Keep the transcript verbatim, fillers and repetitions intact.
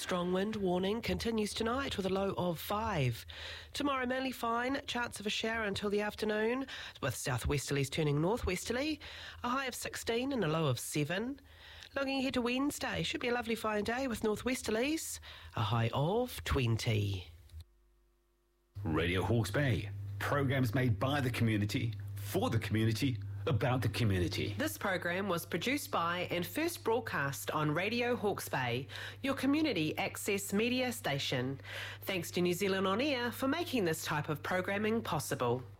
strong wind warning continues tonight with a low of five. Tomorrow mainly fine, chance of a shower until the afternoon, with southwesterlies turning northwesterly, a high of sixteen and a low of seven. Looking ahead to Wednesday, should be a lovely fine day with northwesterlies, a high of twenty. Radio Hawke's Bay. Programs made by the community, for the community, about the community. This program was produced by and first broadcast on Radio Hawke's Bay, your community access media station. Thanks to New Zealand On Air for making this type of programming possible.